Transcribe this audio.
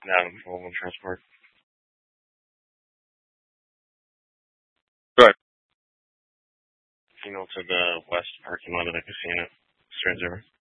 non-mobile transport. Right. To the west parking lot of the casino. Straight over.